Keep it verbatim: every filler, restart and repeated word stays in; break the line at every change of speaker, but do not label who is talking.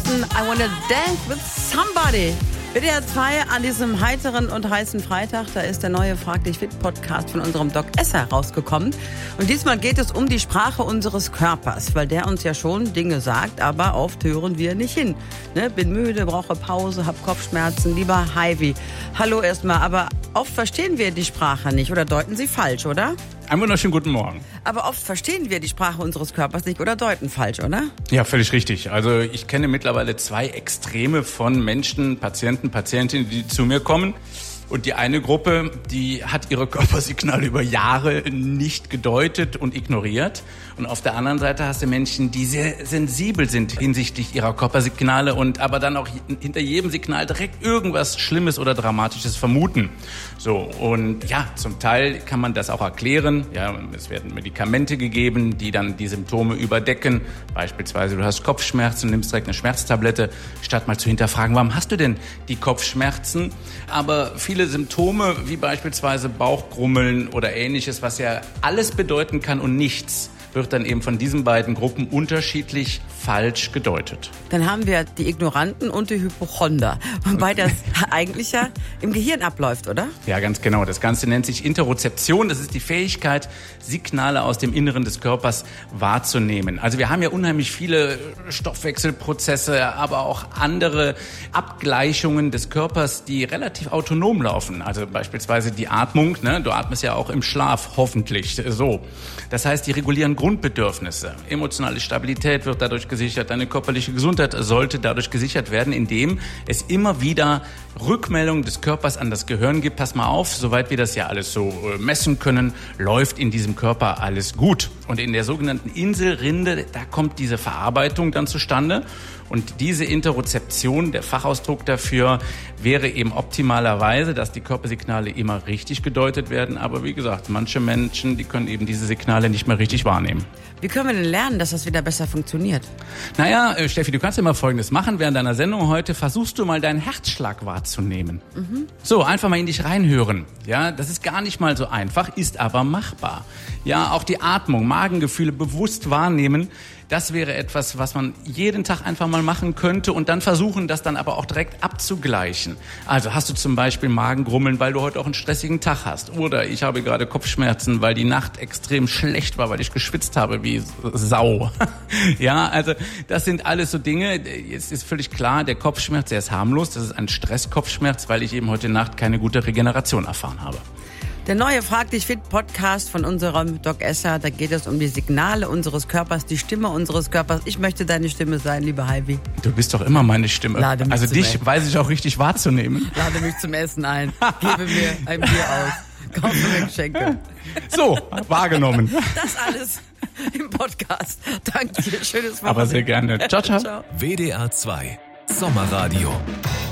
Carsten, I Wanna Dance with Somebody. W D R zwei an diesem heiteren und heißen Freitag, da ist der neue Frag dich fit Podcast von unserem Doc Esser rausgekommen. Und diesmal geht es um die Sprache unseres Körpers, weil der uns ja schon Dinge sagt, aber oft hören wir nicht hin. Ne? Bin müde, brauche Pause, hab Kopfschmerzen, lieber Heidi. Hallo erstmal, aber oft verstehen wir die Sprache nicht oder deuten sie falsch, oder?
Einen wunderschönen guten Morgen.
Aber oft verstehen wir die Sprache unseres Körpers nicht oder deuten falsch, oder?
Ja, völlig richtig. Also ich kenne mittlerweile zwei Extreme von Menschen, Patienten, Patientinnen, die zu mir kommen. Und die eine Gruppe, die hat ihre Körpersignale über Jahre nicht gedeutet und ignoriert. Und auf der anderen Seite hast du Menschen, die sehr sensibel sind hinsichtlich ihrer Körpersignale und aber dann auch hinter jedem Signal direkt irgendwas Schlimmes oder Dramatisches vermuten. So, und ja, zum Teil kann man das auch erklären. Ja, es werden Medikamente gegeben, die dann die Symptome überdecken. Beispielsweise du hast Kopfschmerzen, nimmst direkt eine Schmerztablette, statt mal zu hinterfragen, warum hast du denn die Kopfschmerzen? Aber viele Symptome, wie beispielsweise Bauchgrummeln oder Ähnliches, was ja alles bedeuten kann und nichts, wird dann eben von diesen beiden Gruppen unterschiedlich falsch gedeutet.
Dann haben wir die Ignoranten und die Hypochonder, wobei das eigentlich ja im Gehirn abläuft, oder?
Ja, ganz genau. Das Ganze nennt sich Interozeption. Das ist die Fähigkeit, Signale aus dem Inneren des Körpers wahrzunehmen. Also wir haben ja unheimlich viele Stoffwechselprozesse, aber auch andere Abgleichungen des Körpers, die relativ autonom laufen. Also beispielsweise die Atmung, ne? Du atmest ja auch im Schlaf, hoffentlich so. Das heißt, die regulieren Grundbedürfnisse. Emotionale Stabilität wird dadurch gesichert, deine körperliche Gesundheit sollte dadurch gesichert werden, indem es immer wieder Rückmeldungen des Körpers an das Gehirn gibt. Pass mal auf, soweit wir das ja alles so messen können, läuft in diesem Körper alles gut. Und in der sogenannten Inselrinde, da kommt diese Verarbeitung dann zustande. Und diese Interozeption, der Fachausdruck dafür, wäre eben optimalerweise, dass die Körpersignale immer richtig gedeutet werden. Aber wie gesagt, manche Menschen, die können eben diese Signale nicht mehr richtig wahrnehmen.
Wie können wir denn lernen, dass das wieder besser funktioniert?
Naja, Steffi, du kannst ja mal Folgendes machen. Während deiner Sendung heute versuchst du mal deinen Herzschlag wahrzunehmen. Mhm. So, einfach mal in dich reinhören. Ja, das ist gar nicht mal so einfach, ist aber machbar. Ja, auch die Atmung, Magengefühle bewusst wahrnehmen. Das wäre etwas, was man jeden Tag einfach mal machen könnte und dann versuchen, das dann aber auch direkt abzugleichen. Also hast du zum Beispiel Magengrummeln, weil du heute auch einen stressigen Tag hast. Oder ich habe gerade Kopfschmerzen, weil die Nacht extrem schlecht war, weil ich geschwitzt habe wie Sau. Ja, also das sind alles so Dinge. Es ist völlig klar, der Kopfschmerz, der ist harmlos. Das ist ein Stresskopfschmerz, weil ich eben heute Nacht keine gute Regeneration erfahren habe.
Der neue Frag dich fit Podcast von unserem Doc Esser, da geht es um die Signale unseres Körpers, die Stimme unseres Körpers. Ich möchte deine Stimme sein, liebe Heidi.
Du bist doch immer meine Stimme.
Lade mich
also
zum
dich
Essen.
Weiß ich auch richtig wahrzunehmen.
Lade mich zum Essen ein, gebe mir ein Bier aus, kaufe mir Geschenke.
So, wahrgenommen.
Das alles im Podcast. Danke dir, schönes Wochenende.
Aber sehr gerne. Ciao, ciao.
Ciao.
W D R zwei Sommerradio.